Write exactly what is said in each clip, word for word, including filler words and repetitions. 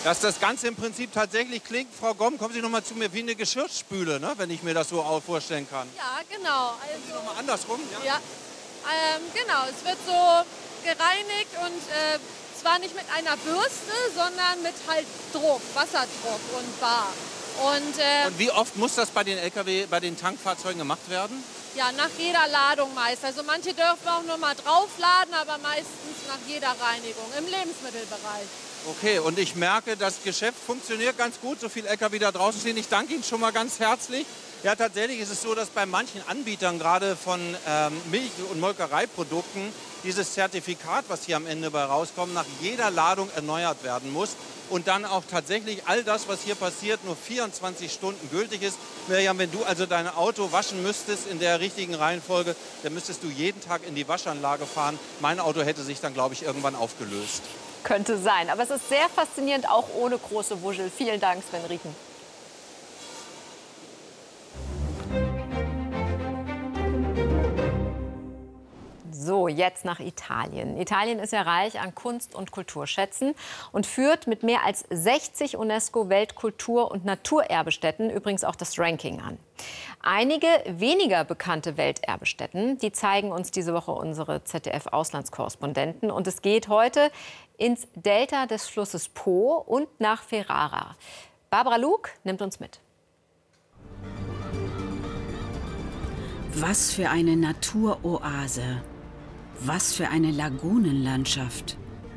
Dass das Ganze im Prinzip tatsächlich klingt, Frau Gomm, kommen Sie noch mal zu mir, wie eine Geschirrspüle, ne? Wenn ich mir das so auch vorstellen kann. Ja, genau. Also, noch mal andersrum, ja? Ja, ähm, genau. Es wird so gereinigt und äh, zwar nicht mit einer Bürste, sondern mit halt Druck, Wasserdruck und Bar. Und, äh, und wie oft muss das bei den L K W, bei den Tankfahrzeugen gemacht werden? Ja, nach jeder Ladung meist. Also manche dürfen auch nur mal draufladen, aber meistens nach jeder Reinigung im Lebensmittelbereich. Okay, und ich merke, das Geschäft funktioniert ganz gut, so viel L K W da draußen stehen. Ich danke Ihnen schon mal ganz herzlich. Ja, tatsächlich ist es so, dass bei manchen Anbietern, gerade von ähm, Milch- und Molkereiprodukten, dieses Zertifikat, was hier am Ende bei rauskommt, nach jeder Ladung erneuert werden muss. Und dann auch tatsächlich all das, was hier passiert, nur vierundzwanzig Stunden gültig ist. Miriam, wenn du also dein Auto waschen müsstest in der richtigen Reihenfolge, dann müsstest du jeden Tag in die Waschanlage fahren. Mein Auto hätte sich dann, glaube ich, irgendwann aufgelöst. Könnte sein. Aber es ist sehr faszinierend, auch ohne große Wuschel. Vielen Dank, Sven Rieken. So, jetzt nach Italien. Italien ist ja reich an Kunst- und Kulturschätzen und führt mit mehr als sechzig UNESCO-Weltkultur- und Naturerbestätten übrigens auch das Ranking an. Einige weniger bekannte Welterbestätten, die zeigen uns diese Woche unsere Z D F-Auslandskorrespondenten. Und es geht heute ins Delta des Flusses Po und nach Ferrara. Barbara Luke nimmt uns mit. Was für eine Naturoase. Was für eine Lagunenlandschaft.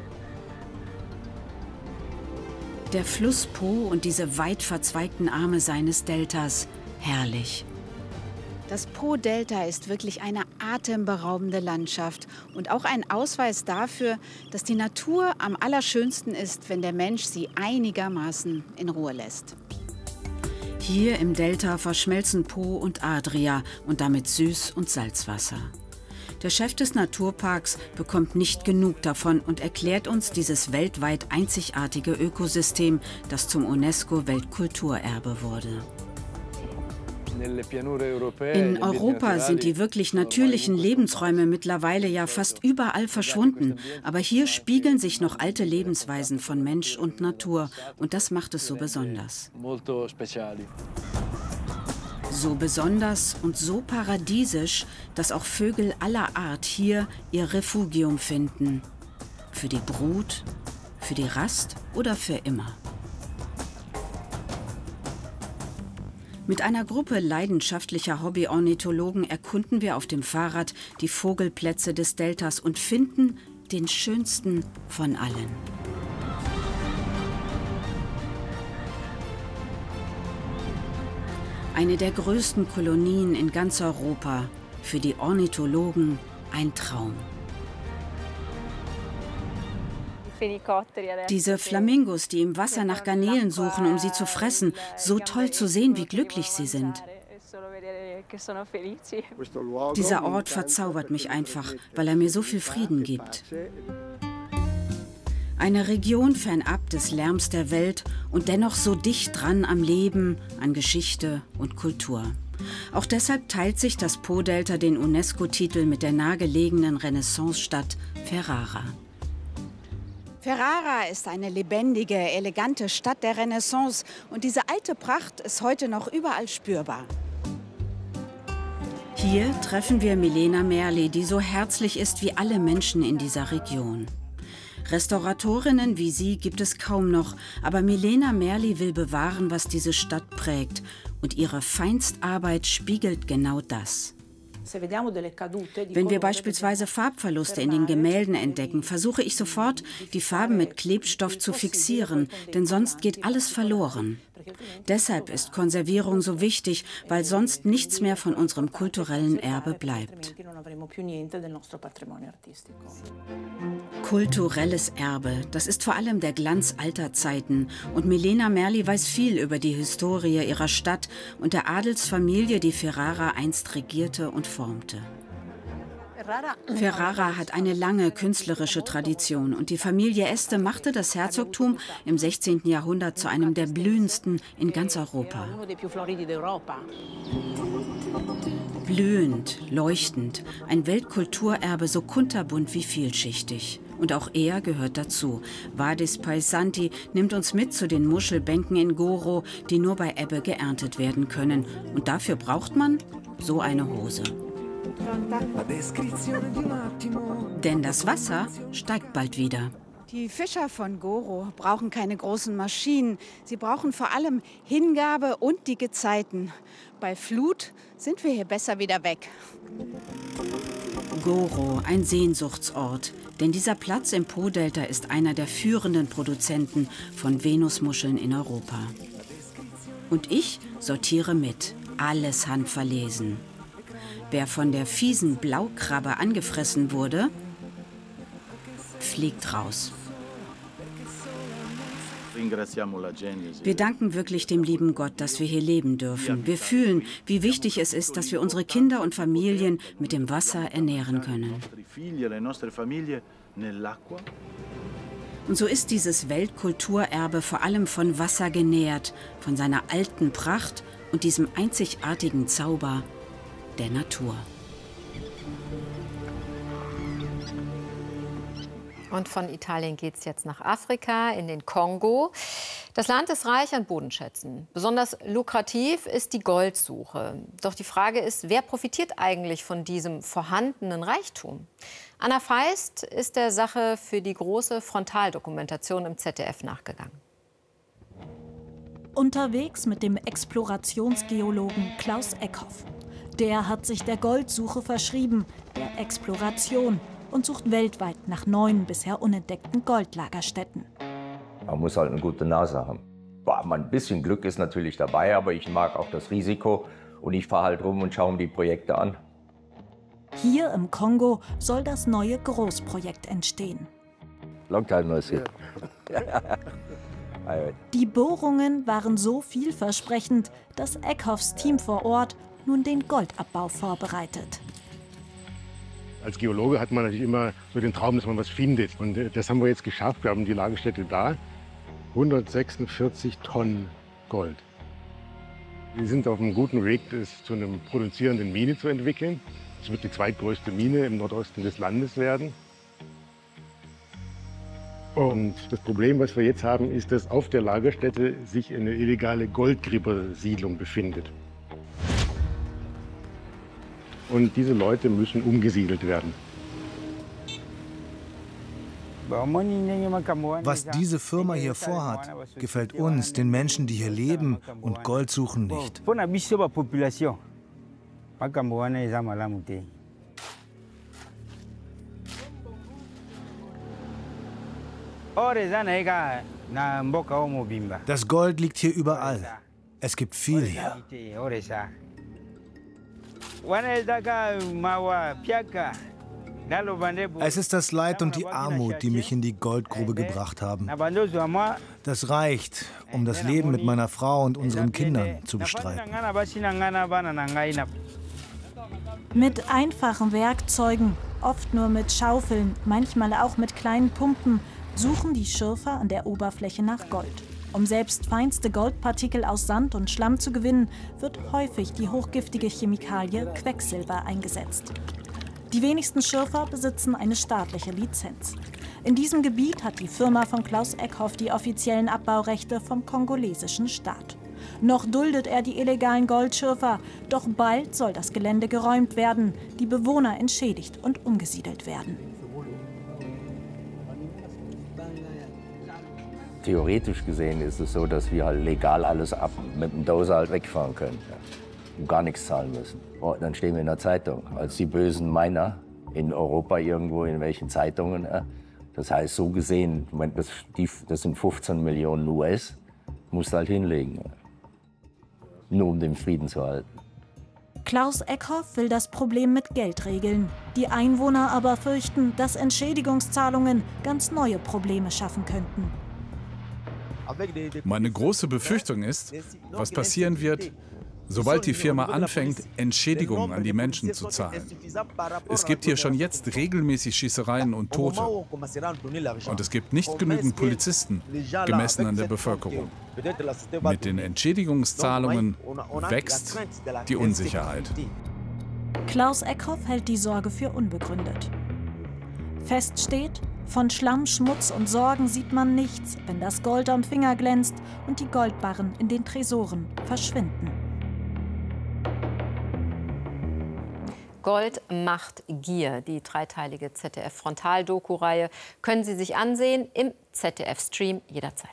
Der Fluss Po und diese weit verzweigten Arme seines Deltas, herrlich. Das Po-Delta ist wirklich eine atemberaubende Landschaft und auch ein Ausweis dafür, dass die Natur am allerschönsten ist, wenn der Mensch sie einigermaßen in Ruhe lässt. Hier im Delta verschmelzen Po und Adria und damit Süß- und Salzwasser. Der Chef des Naturparks bekommt nicht genug davon und erklärt uns dieses weltweit einzigartige Ökosystem, das zum UNESCO-Weltkulturerbe wurde. In Europa sind die wirklich natürlichen Lebensräume mittlerweile ja fast überall verschwunden. Aber hier spiegeln sich noch alte Lebensweisen von Mensch und Natur. Und das macht es so besonders. So besonders und so paradiesisch, dass auch Vögel aller Art hier ihr Refugium finden. Für die Brut, für die Rast oder für immer. Mit einer Gruppe leidenschaftlicher Hobby-Ornithologen erkunden wir auf dem Fahrrad die Vogelplätze des Deltas und finden den schönsten von allen. Eine der größten Kolonien in ganz Europa, für die Ornithologen ein Traum. Diese Flamingos, die im Wasser nach Garnelen suchen, um sie zu fressen, so toll zu sehen, wie glücklich sie sind. Dieser Ort verzaubert mich einfach, weil er mir so viel Frieden gibt. Eine Region fernab des Lärms der Welt und dennoch so dicht dran am Leben, an Geschichte und Kultur. Auch deshalb teilt sich das Po-Delta den UNESCO-Titel mit der nahegelegenen Renaissancestadt Ferrara. Ferrara ist eine lebendige, elegante Stadt der Renaissance und diese alte Pracht ist heute noch überall spürbar. Hier treffen wir Milena Merli, die so herzlich ist wie alle Menschen in dieser Region. Restauratorinnen wie sie gibt es kaum noch, aber Milena Merli will bewahren, was diese Stadt prägt. Und ihre Feinstarbeit spiegelt genau das. Wenn wir beispielsweise Farbverluste in den Gemälden entdecken, versuche ich sofort, die Farben mit Klebstoff zu fixieren, denn sonst geht alles verloren. Deshalb ist Konservierung so wichtig, weil sonst nichts mehr von unserem kulturellen Erbe bleibt. Kulturelles Erbe, das ist vor allem der Glanz alter Zeiten. Und Milena Merli weiß viel über die Historie ihrer Stadt und der Adelsfamilie, die Ferrara einst regierte und formte. Ferrara hat eine lange künstlerische Tradition und die Familie Este machte das Herzogtum im sechzehnten Jahrhundert zu einem der blühendsten in ganz Europa. Blühend, leuchtend, ein Weltkulturerbe so kunterbunt wie vielschichtig. Und auch er gehört dazu. Vadis Paisanti nimmt uns mit zu den Muschelbänken in Goro, die nur bei Ebbe geerntet werden können. Und dafür braucht man so eine Hose. Denn das Wasser steigt bald wieder. Die Fischer von Goro brauchen keine großen Maschinen. Sie brauchen vor allem Hingabe und die Gezeiten. Bei Flut sind wir hier besser wieder weg. Goro, ein Sehnsuchtsort. Denn dieser Platz im Po-Delta ist einer der führenden Produzenten von Venusmuscheln in Europa. Und ich sortiere mit. Alles handverlesen. Wer von der fiesen Blaukrabbe angefressen wurde, fliegt raus. Wir danken wirklich dem lieben Gott, dass wir hier leben dürfen. Wir fühlen, wie wichtig es ist, dass wir unsere Kinder und Familien mit dem Wasser ernähren können. Und so ist dieses Weltkulturerbe vor allem von Wasser genährt, von seiner alten Pracht und diesem einzigartigen Zauber der Natur. Und von Italien geht es jetzt nach Afrika, in den Kongo. Das Land ist reich an Bodenschätzen. Besonders lukrativ ist die Goldsuche. Doch die Frage ist, wer profitiert eigentlich von diesem vorhandenen Reichtum? Anna Feist ist der Sache für die große Frontaldokumentation im Z D F nachgegangen. Unterwegs mit dem Explorationsgeologen Klaus Eckhoff. Der hat sich der Goldsuche verschrieben, der Exploration, und sucht weltweit nach neuen, bisher unentdeckten Goldlagerstätten. Man muss halt eine gute Nase haben. Boah, ein bisschen Glück ist natürlich dabei, aber ich mag auch das Risiko. Und ich fahre halt rum und schaue mir die Projekte an. Hier im Kongo soll das neue Großprojekt entstehen. Long time no see. Die Bohrungen waren so vielversprechend, dass Eckhoffs Team vor Ort nun den Goldabbau vorbereitet. Als Geologe hat man natürlich immer so den Traum, dass man was findet. Und das haben wir jetzt geschafft. Wir haben die Lagerstätte da. hundertsechsundvierzig Tonnen Gold. Wir sind auf einem guten Weg, das zu einer produzierenden Mine zu entwickeln. Es wird die zweitgrößte Mine im Nordosten des Landes werden. Und das Problem, was wir jetzt haben, ist, dass auf der Lagerstätte sich eine illegale Goldgräbersiedlung befindet. Und diese Leute müssen umgesiedelt werden. Was diese Firma hier vorhat, gefällt uns, den Menschen, die hier leben und Gold suchen, nicht. Das Gold liegt hier überall. Es gibt viel hier. Es ist das Leid und die Armut, die mich in die Goldgrube gebracht haben. Das reicht, um das Leben mit meiner Frau und unseren Kindern zu bestreiten. Mit einfachen Werkzeugen, oft nur mit Schaufeln, manchmal auch mit kleinen Pumpen, suchen die Schürfer an der Oberfläche nach Gold. Um selbst feinste Goldpartikel aus Sand und Schlamm zu gewinnen, wird häufig die hochgiftige Chemikalie Quecksilber eingesetzt. Die wenigsten Schürfer besitzen eine staatliche Lizenz. In diesem Gebiet hat die Firma von Klaus Eckhoff die offiziellen Abbaurechte vom kongolesischen Staat. Noch duldet er die illegalen Goldschürfer, doch bald soll das Gelände geräumt werden, die Bewohner entschädigt und umgesiedelt werden. Theoretisch gesehen ist es so, dass wir halt legal alles ab mit dem Dozer halt wegfahren können und gar nichts zahlen müssen. Oh, dann stehen wir in der Zeitung als die bösen Miner in Europa irgendwo in welchen Zeitungen. Das heißt, so gesehen, das, die, das sind fünfzehn Millionen U S, musst du halt hinlegen, nur um den Frieden zu halten. Klaus Eckhoff will das Problem mit Geld regeln. Die Einwohner aber fürchten, dass Entschädigungszahlungen ganz neue Probleme schaffen könnten. Meine große Befürchtung ist, was passieren wird, sobald die Firma anfängt, Entschädigungen an die Menschen zu zahlen. Es gibt hier schon jetzt regelmäßig Schießereien und Tote. Und es gibt nicht genügend Polizisten, gemessen an der Bevölkerung. Mit den Entschädigungszahlungen wächst die Unsicherheit. Klaus Eckhoff hält die Sorge für unbegründet. Fest steht, Von Schlamm, Schmutz und Sorgen sieht man nichts, wenn das Gold am Finger glänzt und die Goldbarren in den Tresoren verschwinden. Gold macht Gier. Die dreiteilige Z D F-Frontal-Doku-Reihe können Sie sich ansehen im Z D F-Stream jederzeit.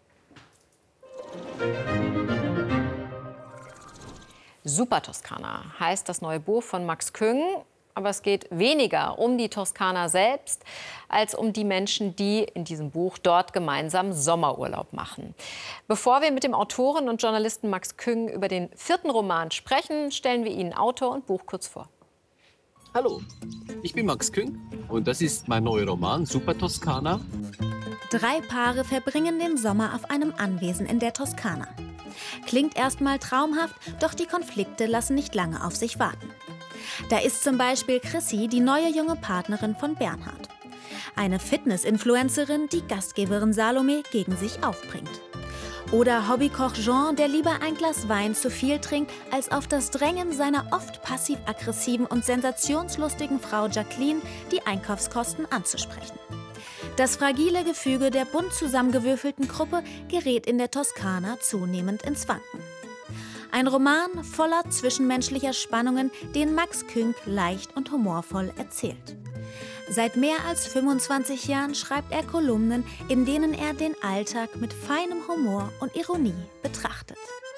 Super Toskana heißt das neue Buch von Max Küng. Aber es geht weniger um die Toskana selbst, als um die Menschen, die in diesem Buch dort gemeinsam Sommerurlaub machen. Bevor wir mit dem Autoren und Journalisten Max Küng über den vierten Roman sprechen, stellen wir Ihnen Autor und Buch kurz vor. Hallo, ich bin Max Küng und das ist mein neuer Roman Super Toskana. Drei Paare verbringen den Sommer auf einem Anwesen in der Toskana. Klingt erstmal traumhaft, doch die Konflikte lassen nicht lange auf sich warten. Da ist zum Beispiel Chrissy, die neue junge Partnerin von Bernhard. Eine Fitness-Influencerin, die Gastgeberin Salome gegen sich aufbringt. Oder Hobbykoch Jean, der lieber ein Glas Wein zu viel trinkt, als auf das Drängen seiner oft passiv-aggressiven und sensationslustigen Frau Jacqueline die Einkaufskosten anzusprechen. Das fragile Gefüge der bunt zusammengewürfelten Gruppe gerät in der Toskana zunehmend ins Wanken. Ein Roman voller zwischenmenschlicher Spannungen, den Max Küng leicht und humorvoll erzählt. Seit mehr als fünfundzwanzig Jahren schreibt er Kolumnen, in denen er den Alltag mit feinem Humor und Ironie betrachtet.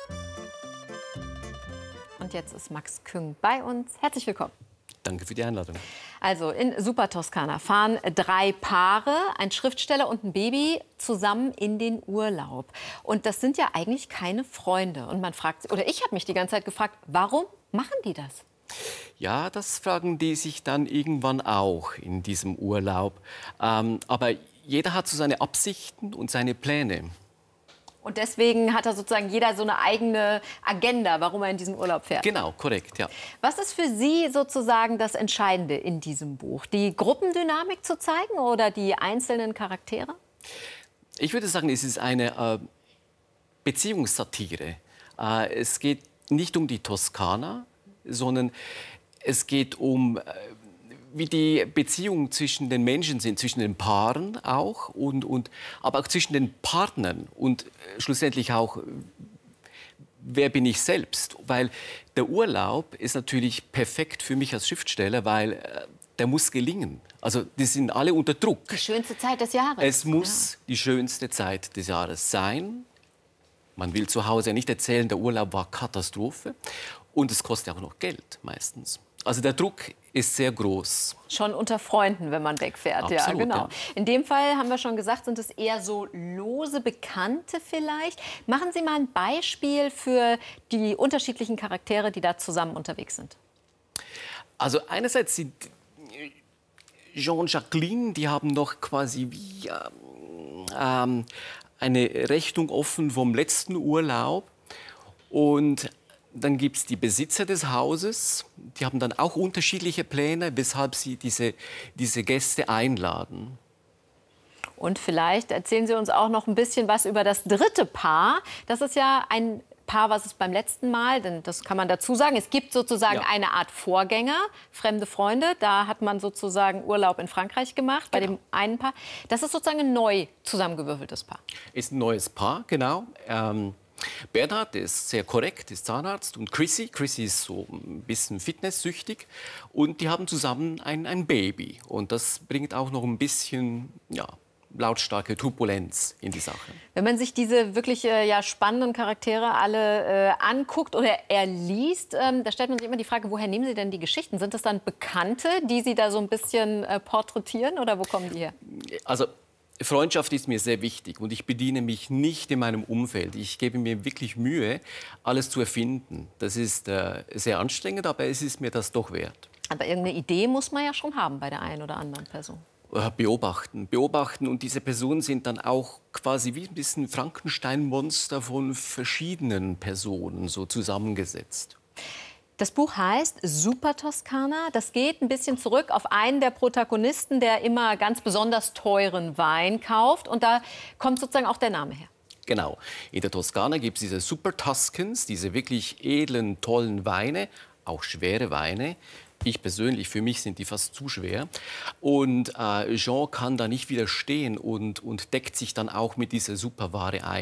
Und jetzt ist Max Küng bei uns. Herzlich willkommen. Danke für die Einladung. Also in Super Toskana fahren drei Paare, ein Schriftsteller und ein Baby, zusammen in den Urlaub. Und das sind ja eigentlich keine Freunde. Und man fragt, oder ich habe mich die ganze Zeit gefragt, warum machen die das? Ja, das fragen die sich dann irgendwann auch in diesem Urlaub. Ähm, aber jeder hat so seine Absichten und seine Pläne. Und deswegen hat er sozusagen jeder so eine eigene Agenda, warum er in diesen Urlaub fährt. Genau, korrekt, ja. Was ist für Sie sozusagen das Entscheidende in diesem Buch? Die Gruppendynamik zu zeigen oder die einzelnen Charaktere? Ich würde sagen, es ist eine äh, Beziehungssatire. Äh, es geht nicht um die Toskana, sondern es geht um, äh, wie die Beziehungen zwischen den Menschen sind, zwischen den Paaren auch, und, und, aber auch zwischen den Partnern und äh, schlussendlich auch, wer bin ich selbst? Weil der Urlaub ist natürlich perfekt für mich als Schriftsteller, weil äh, der muss gelingen. Also die sind alle unter Druck. Die schönste Zeit des Jahres. Es muss ja. die schönste Zeit des Jahres sein. Man will zu Hause nicht erzählen, der Urlaub war Katastrophe. Und es kostet auch noch Geld meistens. Also der Druck ist sehr groß. Schon unter Freunden, wenn man wegfährt. Absolut, ja, genau. Ja. In dem Fall haben wir schon gesagt, sind es eher so lose Bekannte vielleicht. Machen Sie mal ein Beispiel für die unterschiedlichen Charaktere, die da zusammen unterwegs sind. Also einerseits sind Jean und Jacqueline, die haben noch quasi wie ähm, eine Rechnung offen vom letzten Urlaub. Und dann gibt es die Besitzer des Hauses, die haben dann auch unterschiedliche Pläne, weshalb sie diese, diese Gäste einladen. Und vielleicht erzählen Sie uns auch noch ein bisschen was über das dritte Paar. Das ist ja ein Paar, was es beim letzten Mal, denn das kann man dazu sagen, es gibt sozusagen ja. eine Art Vorgänger, Fremde Freunde. Da hat man sozusagen Urlaub in Frankreich gemacht, bei genau. dem einen Paar. Das ist sozusagen ein neu zusammengewürfeltes Paar. Ist ein neues Paar, genau. Ähm Bernhard ist sehr korrekt, ist Zahnarzt, und Chrissy, Chrissy ist so ein bisschen fitnesssüchtig, und die haben zusammen ein, ein Baby, und das bringt auch noch ein bisschen ja, lautstarke Turbulenz in die Sache. Wenn man sich diese wirklich äh, ja, spannenden Charaktere alle äh, anguckt oder erliest, ähm, da stellt man sich immer die Frage, woher nehmen Sie denn die Geschichten? Sind das dann Bekannte, die Sie da so ein bisschen äh, porträtieren, oder wo kommen die her? Also Freundschaft ist mir sehr wichtig, und ich bediene mich nicht in meinem Umfeld. Ich gebe mir wirklich Mühe, alles zu erfinden. Das ist äh, sehr anstrengend, aber es ist mir das doch wert. Aber irgendeine Idee muss man ja schon haben bei der einen oder anderen Person. Beobachten, beobachten, und diese Personen sind dann auch quasi wie ein bisschen Frankenstein-Monster von verschiedenen Personen so zusammengesetzt. Das Buch heißt Super Toskana. Das geht ein bisschen zurück auf einen der Protagonisten, der immer ganz besonders teuren Wein kauft. Und da kommt sozusagen auch der Name her. Genau. In der Toskana gibt es diese Super Tuscans, diese wirklich edlen, tollen Weine, auch schwere Weine, Ich persönlich, für mich sind die fast zu schwer. Und äh, Jean kann da nicht widerstehen und, und deckt sich dann auch mit dieser Superware ein.